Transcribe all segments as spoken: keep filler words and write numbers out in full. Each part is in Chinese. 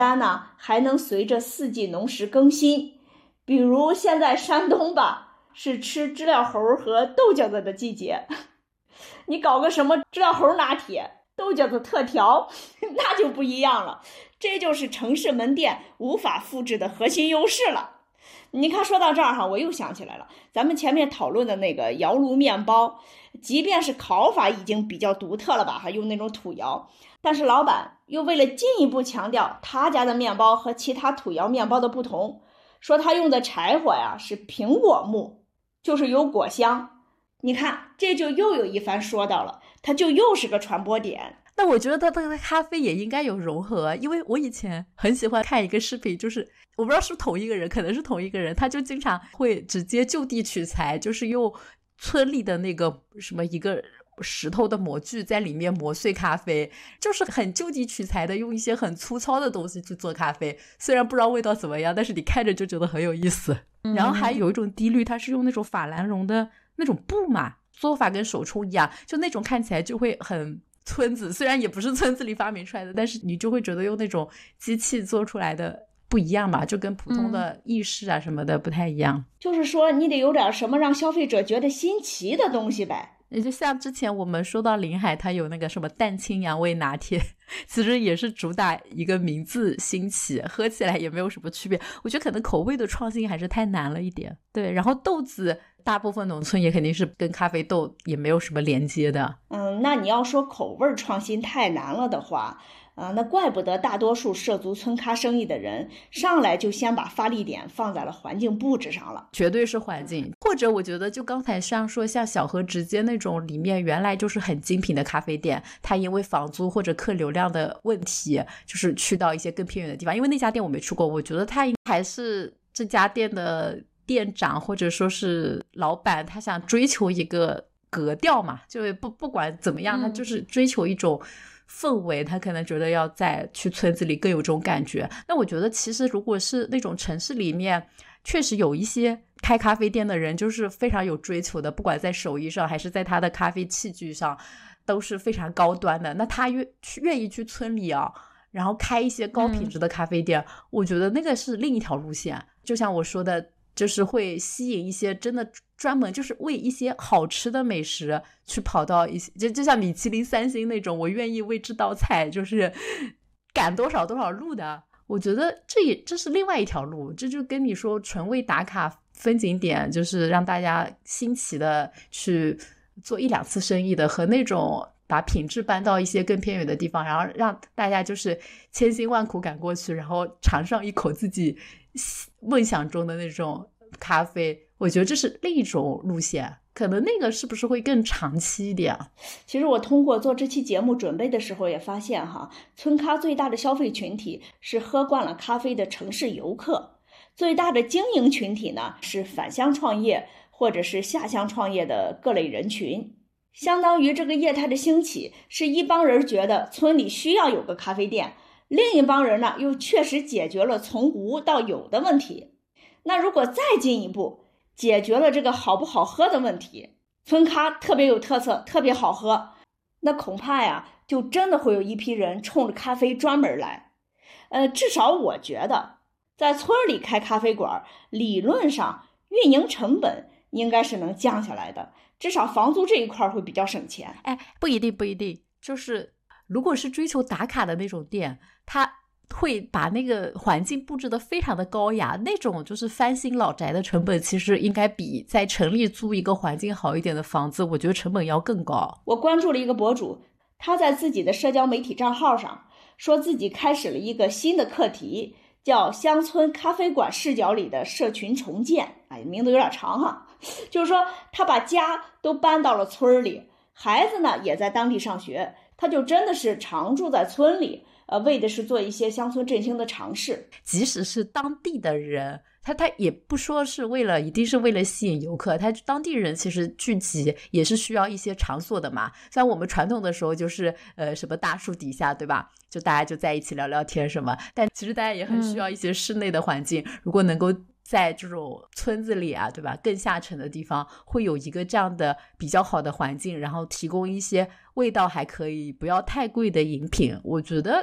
单呢还能随着四季农时更新。比如现在山东吧是吃知了猴和豆角子的季节，你搞个什么知了猴拿铁、豆角子特调，那就不一样了。这就是城市门店无法复制的核心优势了。你看说到这儿哈，我又想起来了，咱们前面讨论的那个窑炉面包，即便是烤法已经比较独特了吧，还用那种土窑，但是老板又为了进一步强调他家的面包和其他土窑面包的不同，说他用的柴火呀是苹果木，就是有果香。你看这就又有一番说道了，它就又是个传播点。 那我觉得他的咖啡也应该有融合，因为我以前很喜欢看一个视频，就是我不知道是不是同一个人，可能是同一个人，他就经常会直接就地取材，就是用村里的那个什么一个石头的模具在里面磨碎咖啡，就是很就地取材的用一些很粗糙的东西去做咖啡，虽然不知道味道怎么样，但是你看着就觉得很有意思。嗯、然后还有一种滴滤，它是用那种法兰绒的那种布嘛，做法跟手冲一样，就那种看起来就会很村子，虽然也不是村子里发明出来的，但是你就会觉得用那种机器做出来的不一样嘛，就跟普通的意式啊什么的不太一样、嗯、 就是说你得有点什么让消费者觉得新奇的东西呗。 也就像之前我们说到临海它有那个什么蛋清洋味拿铁，其实也是主打一个名字新奇，喝起来也没有什么区别，我觉得可能口味的创新还是太难了一点。对，然后豆子大部分农村也肯定是跟咖啡豆也没有什么连接的。 嗯，那你要说口味创新太难了的话，啊，那怪不得大多数涉足村咖生意的人上来就先把发力点放在了环境布置上了。 绝对是环境，或者我觉得就刚才像说像小河直街那种里面原来就是很精品的咖啡店，它因为房租或者客流量的问题就是去到一些更偏远的地方，因为那家店我没去过，我觉得它还是这家店的店长或者说是老板他想追求一个格调嘛，就不不管怎么样他就是追求一种氛围、嗯、他可能觉得要在去村子里更有这种感觉。那我觉得其实如果是那种城市里面确实有一些开咖啡店的人就是非常有追求的，不管在手艺上还是在他的咖啡器具上都是非常高端的，那他愿愿意去村里啊然后开一些高品质的咖啡店、嗯、我觉得那个是另一条路线。就像我说的就是会吸引一些真的专门就是为一些好吃的美食去跑到一些 就, 就像米其林三星那种，我愿意为这道菜就是赶多少多少路的，我觉得这也这是另外一条路。这就跟你说纯为打卡分景点就是让大家新奇的去做一两次生意的，和那种把品质搬到一些更偏远的地方，然后让大家就是千辛万苦赶过去，然后尝上一口自己梦想中的那种咖啡，我觉得这是另一种路线，可能那个是不是会更长期一点。 其实我通过做这期节目准备的时候也发现哈，村咖最大的消费群体是喝惯了咖啡的城市游客，最大的经营群体呢是返乡创业或者是下乡创业的各类人群。相当于这个业态的兴起是一帮人觉得村里需要有个咖啡店，另一帮人呢又确实解决了从无到有的问题。那如果再进一步解决了这个好不好喝的问题，村咖特别有特色特别好喝，那恐怕呀就真的会有一批人冲着咖啡专门来。呃，至少我觉得在村里开咖啡馆理论上运营成本应该是能降下来的，至少房租这一块会比较省钱。 哎，不一定不一定，就是如果是追求打卡的那种店，它会把那个环境布置得非常的高雅，那种就是翻新老宅的成本其实应该比在城里租一个环境好一点的房子，我觉得成本要更高。 我关注了一个博主，他在自己的社交媒体账号上说自己开始了一个新的课题，叫乡村咖啡馆视角里的社群重建。哎，名字有点长哈，就是说他把家都搬到了村里，孩子呢也在当地上学，他就真的是常住在村里，呃，为的是做一些乡村振兴的尝试。 即使是当地的人，他他也不说是为了一定是为了吸引游客，他当地人其实聚集也是需要一些场所的嘛。像我们传统的时候就是呃什么大树底下，对吧？就大家就在一起聊聊天什么，但其实大家也很需要一些室内的环境、嗯、如果能够在这种村子里啊，对吧，更下沉的地方会有一个这样的比较好的环境，然后提供一些味道还可以不要太贵的饮品，我觉得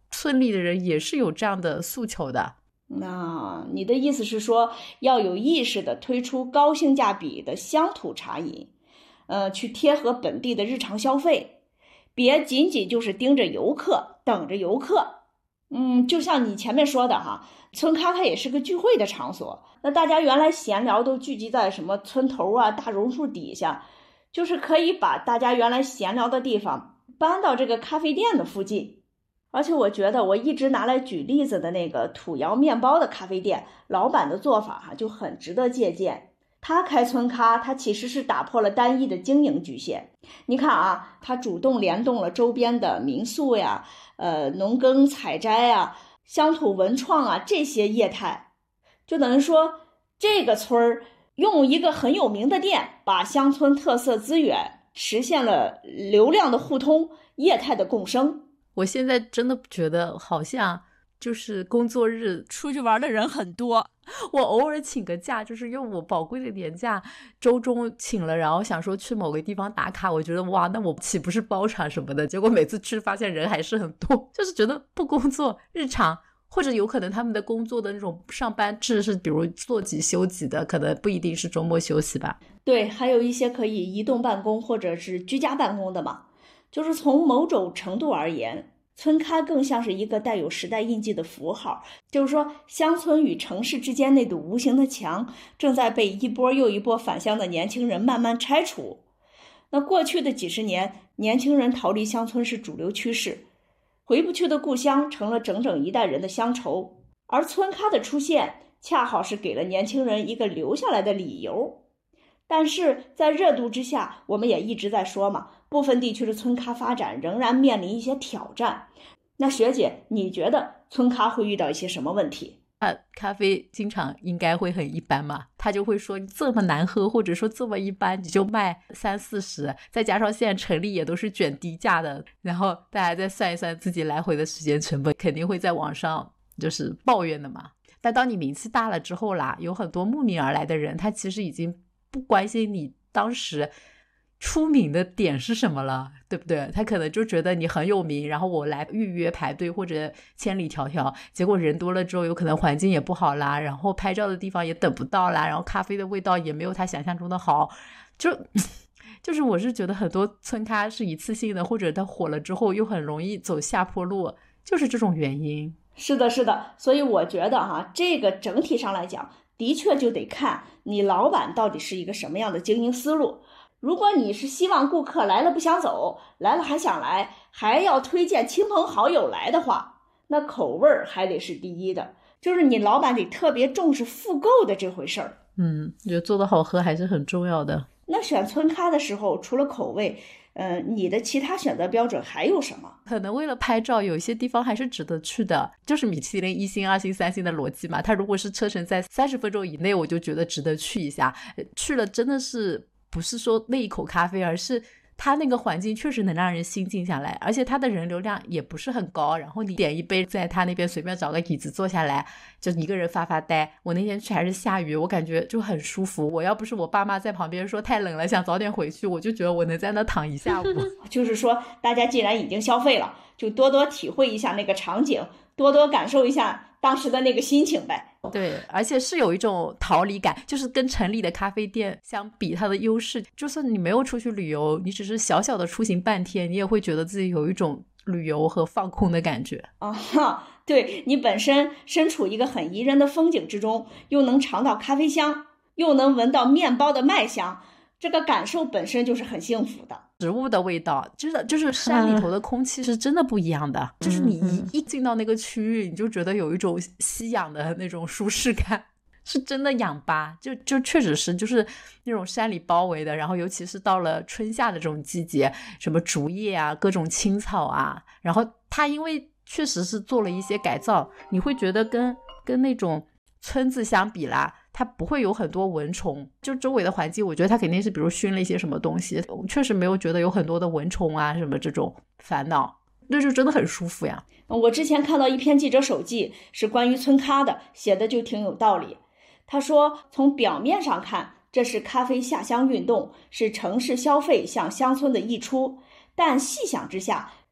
村里的人也是有这样的诉求的。 那你的意思是说，要有意识地推出高性价比的乡土茶饮，呃，去贴合本地的日常消费，别仅仅就是盯着游客，等着游客。嗯，就像你前面说的哈，村咖它也是个聚会的场所。那大家原来闲聊都聚集在什么村头啊、大榕树底下，就是可以把大家原来闲聊的地方搬到这个咖啡店的附近。而且我觉得我一直拿来举例子的那个土窑面包的咖啡店，老板的做法哈就很值得借鉴。他开村咖，他其实是打破了单一的经营局限。你看啊，他主动联动了周边的民宿呀、呃农耕采摘啊、乡土文创啊这些业态，就等于说这个村儿用一个很有名的店，把乡村特色资源实现了流量的互通、业态的共生。 我现在真的觉得好像就是工作日出去玩的人很多，我偶尔请个假，就是用我宝贵的年假周中请了，然后想说去某个地方打卡，我觉得哇，那我岂不是包场什么的，结果每次去发现人还是很多，就是觉得不工作日常，或者有可能他们的工作的那种上班制是比如做几休几的，可能不一定是周末休息吧。 对，还有一些可以移动办公或者是居家办公的嘛。就是从某种程度而言，村咖更像是一个带有时代印记的符号，就是说乡村与城市之间那堵无形的墙正在被一波又一波返乡的年轻人慢慢拆除。那过去的几十年，年轻人逃离乡村是主流趋势，回不去的故乡成了整整一代人的乡愁，而村咖的出现恰好是给了年轻人一个留下来的理由。但是在热度之下，我们也一直在说嘛，部分地区的村咖发展仍然面临一些挑战。那学姐，你觉得村咖会遇到一些什么问题？ 啊，咖啡经常应该会很一般嘛，他就会说这么难喝，或者说这么一般，你就卖三四十，再加上现在成立也都是卷低价的，然后大家再算一算自己来回的时间成本，肯定会在网上就是抱怨的嘛。但当你名气大了之后啦，有很多慕名而来的人，他其实已经不关心你当时出名的点是什么了，对不对？他可能就觉得你很有名，然后我来预约排队或者千里迢迢，结果人多了之后有可能环境也不好啦，然后拍照的地方也等不到啦，然后咖啡的味道也没有他想象中的好，就就是我是觉得很多村咖是一次性的，或者他火了之后又很容易走下坡路，就是这种原因。 是的是的，所以我觉得哈，这个整体上来讲的确就得看你老板到底是一个什么样的经营思路。如果你是希望顾客来了不想走，来了还想来，还要推荐亲朋好友来的话，那口味还得是第一的，就是你老板得特别重视复购的这回事儿。 嗯，我觉得做的好喝还是很重要的。 那选村咖的时候，除了口味，呃，你的其他选择标准还有什么？ 可能为了拍照，有一些地方还是值得去的，就是米其林一星、二星、三星的逻辑嘛。它如果是车程在三十分钟以内，我就觉得值得去一下。去了真的是不是说那一口咖啡，而是它那个环境确实能让人心静下来，而且它的人流量也不是很高，然后你点一杯，在它那边随便找个椅子坐下来，就一个人发发呆。我那天去还是下雨，我感觉就很舒服。我要不是我爸妈在旁边说太冷了想早点回去，我就觉得我能在那躺一下午。 就是说大家既然已经消费了，就多多体会一下那个场景，多多感受一下当时的那个心情呗。 对，而且是有一种逃离感，就是跟城里的咖啡店相比，它的优势就算你没有出去旅游，你只是小小的出行半天，你也会觉得自己有一种旅游和放空的感觉啊哈，对，你本身身处一个很宜人的风景之中，又能尝到咖啡香，又能闻到面包的麦香，这个感受本身就是很幸福的。 食物的味道，就是就是山里头的空气是真的不一样的，嗯、就是你一一进到那个区域，你就觉得有一种吸氧的那种舒适感，是真的氧吧，就就确实是就是那种山里包围的，然后尤其是到了春夏的这种季节，什么竹叶啊，各种青草啊，然后它因为确实是做了一些改造，你会觉得跟跟那种村子相比啦，它不会有很多蚊虫，就周围的环境我觉得它肯定是比如熏了一些什么东西，我确实没有觉得有很多的蚊虫啊什么这种烦恼，那就真的很舒服呀。 我之前看到一篇记者手记是关于村咖的，写的就挺有道理。他说从表面上看，这是咖啡下乡运动，是城市消费向乡村的溢出，但细想之下，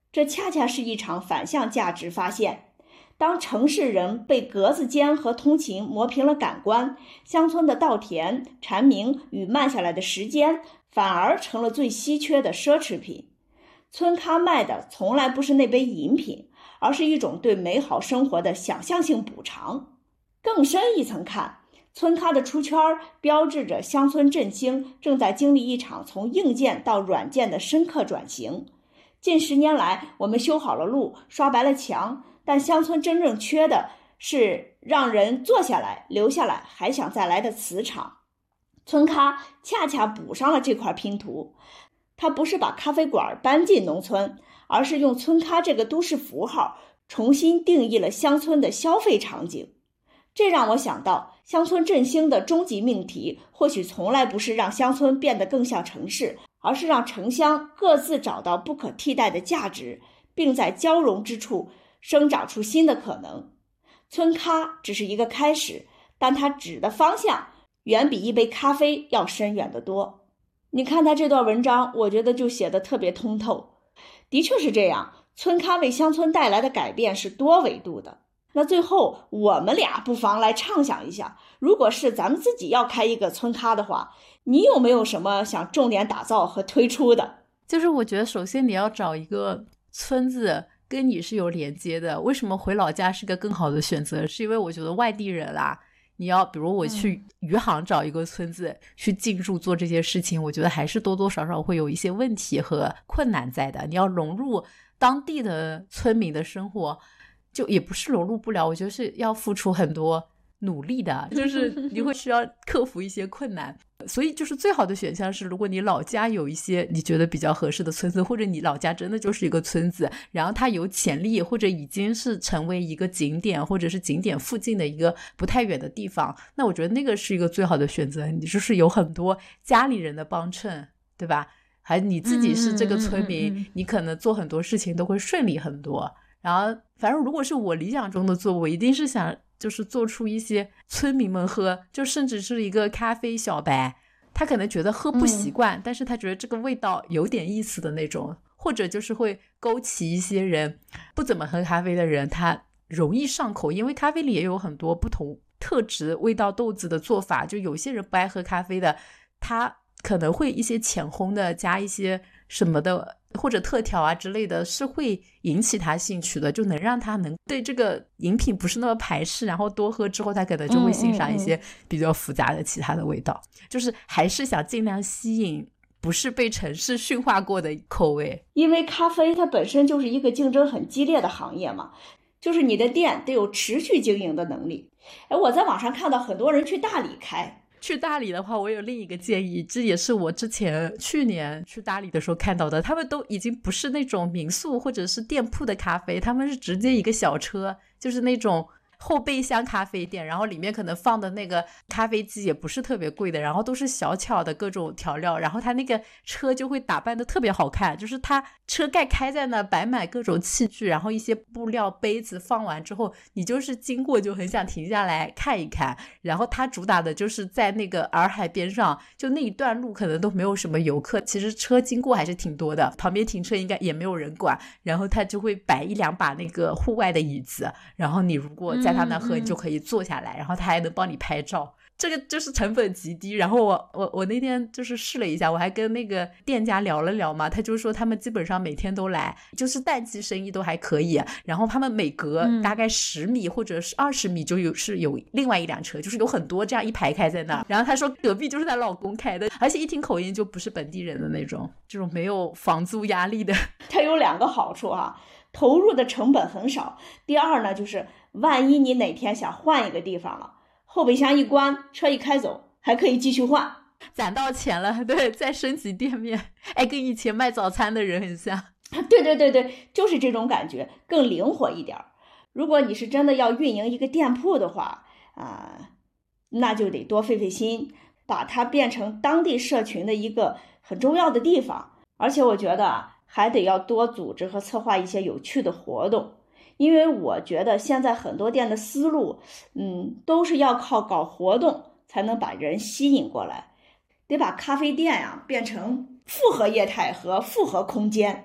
这恰恰是一场反向价值发现。当城市人被格子间和通勤磨平了感官，乡村的稻田、蝉鸣与慢下来的时间反而成了最稀缺的奢侈品。村咖卖的从来不是那杯饮品，而是一种对美好生活的想象性补偿。更深一层看，村咖的出圈标志着乡村振兴正在经历一场从硬件到软件的深刻转型。近十年来，我们修好了路，刷白了墙，但乡村真正缺的是让人坐下来、留下来还想再来的磁场。村咖恰恰补上了这块拼图。它不是把咖啡馆搬进农村，而是用村咖这个都市符号重新定义了乡村的消费场景。这让我想到，乡村振兴的终极命题或许从来不是让乡村变得更像城市，而是让城乡各自找到不可替代的价值，并在交融之处生长出新的可能。村咖只是一个开始，但它指的方向远比一杯咖啡要深远得多。你看他这段文章，我觉得就写得特别通透。的确是这样，村咖为乡村带来的改变是多维度的。那最后我们俩不妨来畅想一下，如果是咱们自己要开一个村咖的话，你有没有什么想重点打造和推出的？ 就是我觉得首先你要找一个村子跟你是有连接的。为什么回老家是个更好的选择，是因为我觉得外地人啦，你要比如我去余杭找一个村子、嗯、去进驻做这些事情，我觉得还是多多少少会有一些问题和困难在的。你要融入当地的村民的生活，就也不是融入不了，我觉得是要付出很多努力的，就是你会需要克服一些困难。所以就是最好的选项是，如果你老家有一些你觉得比较合适的村子，或者你老家真的就是一个村子，然后它有潜力，或者已经是成为一个景点，或者是景点附近的一个不太远的地方，那我觉得那个是一个最好的选择。你就是有很多家里人的帮衬，对吧？还你自己是这个村民、嗯嗯嗯嗯、你可能做很多事情都会顺利很多。然后反正如果是我理想中的做，我一定是想就是做出一些村民们喝，就甚至是一个咖啡小白，他可能觉得喝不习惯、嗯、但是他觉得这个味道有点意思的那种，或者就是会勾起一些人不怎么喝咖啡的人，他容易上口，因为咖啡里也有很多不同特质味道豆子的做法，就有些人不爱喝咖啡的，他可能会一些浅烘的加一些什么的或者特调啊之类的，是会引起他兴趣的，就能让他能对这个饮品不是那么排斥，然后多喝之后他可能就会欣赏一些比较复杂的其他的味道、嗯嗯嗯、就是还是想尽量吸引不是被城市驯化过的口味。 因为咖啡它本身就是一个竞争很激烈的行业嘛，就是你的店得有持续经营的能力。哎，我在网上看到很多人去大理开， 去大理的话，我有另一个建议，这也是我之前去年去大理的时候看到的，他们都已经不是那种民宿或者是店铺的咖啡，他们是直接一个小车，就是那种后备箱咖啡店，然后里面可能放的那个咖啡机也不是特别贵的，然后都是小巧的各种调料，然后他那个车就会打扮的特别好看，就是他车盖开在那，摆满各种器具，然后一些布料杯子放完之后，你就是经过就很想停下来看一看。然后他主打的就是在那个洱海边上，就那一段路可能都没有什么游客，其实车经过还是挺多的，旁边停车应该也没有人管，然后他就会摆一两把那个户外的椅子，然后你如果在他那喝、嗯嗯、你就可以坐下来，然后他还能帮你拍照，这个就是成本极低。然后我我我那天就是试了一下，我还跟那个店家聊了聊嘛，他就说他们基本上每天都来，就是淡季生意都还可以，然后他们每隔大概十米或者是二十米就有是有另外一辆车，就是有很多这样一排开在那，然后他说隔壁就是她老公开的，而且一听口音就不是本地人的那种，这种没有房租压力的。 它有两个好处啊，投入的成本很少，第二呢就是万一你哪天想换一个地方了，后备箱一关，车一开走，还可以继续换， 攒到钱了，对，再升级店面。哎，跟以前卖早餐的人很像。 对对对对，就是这种感觉，更灵活一点。如果你是真的要运营一个店铺的话啊、呃，那就得多费费心，把它变成当地社群的一个很重要的地方。而且我觉得还得要多组织和策划一些有趣的活动。因为我觉得现在很多店的思路，嗯，都是要靠搞活动才能把人吸引过来，得把咖啡店呀、啊、变成复合业态和复合空间。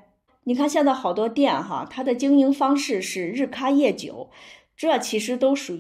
你看现在好多店哈，它的经营方式是日咖夜酒，这其实都属